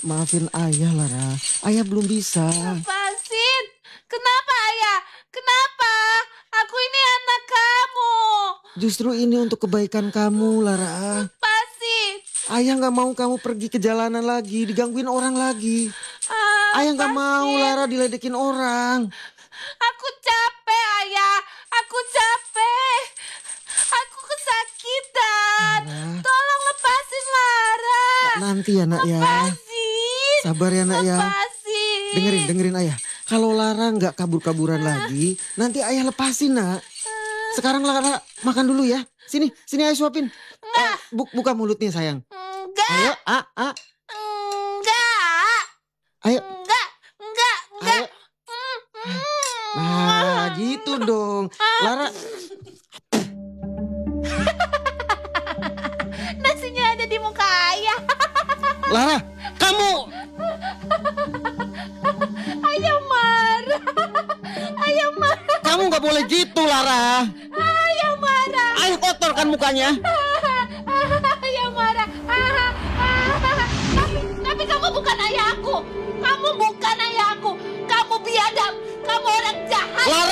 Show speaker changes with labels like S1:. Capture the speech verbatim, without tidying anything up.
S1: maafin ayah Lara. Ayah belum bisa.
S2: Lepasin. Kenapa ayah? Kenapa? Aku ini anak kamu.
S1: Justru ini untuk kebaikan kamu Lara.
S2: Lepasin.
S1: Ayah gak mau kamu pergi ke jalanan lagi, digangguin orang lagi.
S2: Ah,
S1: Ayah gak mau
S2: lepasin.
S1: Lara diledekin orang.
S2: Aku capek ayah. Aku capek. Aku kesakitan.
S1: Lara.
S2: Tolong lepasin Lara.
S1: Nanti ya nak ya.
S2: Lepasin.
S1: Sabar ya nak ya.
S2: Lepasin.
S1: Dengerin, dengerin ayah. Kalau Lara gak kabur-kaburan lagi, nanti ayah lepasin nak. Sekarang Lara makan dulu ya. Sini, sini ayah suapin.
S2: Enggak.
S1: Eh, bu- buka mulutnya sayang.
S2: Enggak.
S1: Ayo, ah, ah.
S2: Enggak.
S1: Ayo.
S2: Enggak. Enggak. Enggak.
S1: Ayo. Nah gitu dong. Lara.
S2: Nasinya ada di muka ayah.
S1: Lara, kamu.
S2: Ayah marah. Ayah marah.
S1: Kamu gak boleh gitu Lara.
S2: Ayah marah.
S1: Ayah kotor kan mukanya.
S2: Ayah marah. Tapi, tapi kamu bukan ayahku. Kamu bukan ayahku. Kamu biadab. Kamu orang jahat.
S1: Lara.